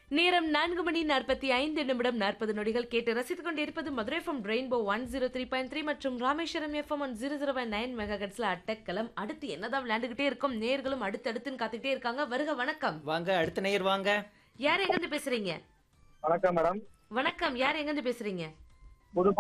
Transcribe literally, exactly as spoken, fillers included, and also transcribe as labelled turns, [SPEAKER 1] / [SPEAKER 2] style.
[SPEAKER 1] நேரம் நான்கு மணி நாற்பத்தி ஐந்து நிமிடம் நாற்பது நொடிகள் கேட்டு ரசித்துக் கொண்டிருப்பது Madurai FM rainbow one zero three point three மற்றும் Rameswaram FM one zero zero nine மெகாஹெட்ஸ்ல அட்டக்கலம். அடுத்து என்னதான் விளையாண்டுகிட்டே இருக்கும், நேர்களும் அடுத்து அடுத்துன்னு காத்துக்கிட்டே இருக்காங்க. வருக வணக்கம்.
[SPEAKER 2] வாங்க, அடுத்த நேயர் வாங்க.
[SPEAKER 1] யார் எங்கிருந்து பேசுறீங்க?
[SPEAKER 3] வணக்கம் மேடம்.
[SPEAKER 1] வணக்கம், யார் எங்கிருந்து பேசுறீங்க?
[SPEAKER 3] புது